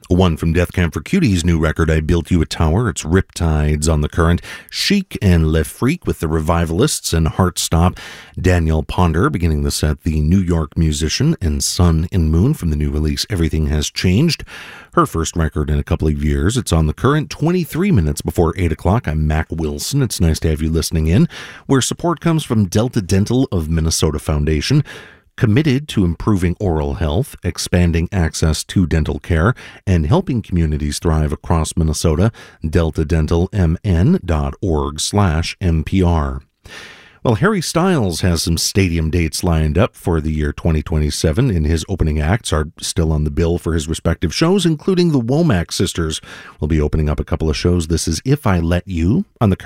One from Death Camp for Cutie's new record, I Built You a Tower. It's Riptides on the Current. Chic and Le Freak with the Revivalists and Heartstop. Daniel Ponder beginning the set, the New York musician, and Sun and Moon from the new release Everything Has Changed. Her first record in a couple of years. It's on the Current, 23 minutes before 8 o'clock. I'm Mac Wilson. It's nice to have you listening in, where support comes from Delta Dental of Minnesota Foundation, committed to improving oral health, expanding access to dental care, and helping communities thrive across Minnesota. DeltaDentalMN.org/NPR. Well, Harry Styles has some stadium dates lined up for the year 2027, and his opening acts are still on the bill for his respective shows, including the Womack Sisters will be opening up a couple of shows. This is If I Let You on the